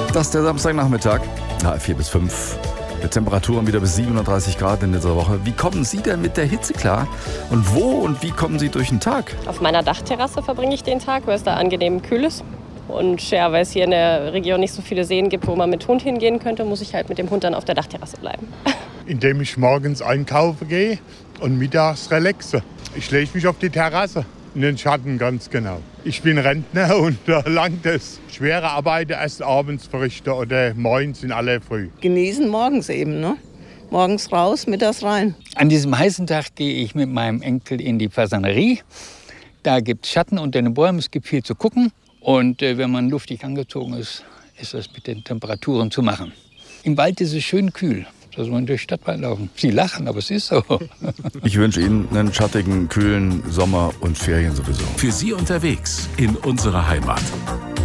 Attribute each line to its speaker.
Speaker 1: Das ist der Samstagnachmittag, 4 bis 5. Mit Temperaturen wieder bis 37 Grad in dieser Woche. Wie kommen Sie denn mit der Hitze klar? Und wo und wie kommen Sie durch den Tag?
Speaker 2: Auf meiner Dachterrasse verbringe ich den Tag, weil es da angenehm kühl ist. Und ja, weil es hier in der Region nicht so viele Seen gibt, wo man mit Hund hingehen könnte, muss ich halt mit dem Hund dann auf der Dachterrasse bleiben.
Speaker 3: Indem ich morgens einkaufen gehe und mittags relaxe. Ich lege mich auf die Terrasse, in den Schatten ganz genau. Ich bin Rentner und da langt es. Schwere Arbeit erst abends verrichten oder morgens in aller Früh.
Speaker 4: Genießen morgens eben, ne? Morgens raus, mittags rein.
Speaker 5: An diesem heißen Tag gehe ich mit meinem Enkel in die Fasanerie. Da gibt es Schatten unter den Bäumen, es gibt viel zu gucken. Und wenn man luftig angezogen ist, ist das mit den Temperaturen zu machen. Im Wald ist es schön kühl. Da soll man durch den Stadtwald laufen. Sie lachen, aber es ist so.
Speaker 1: Ich wünsche Ihnen einen schattigen, kühlen Sommer und Ferien sowieso.
Speaker 6: Für Sie unterwegs in unserer Heimat.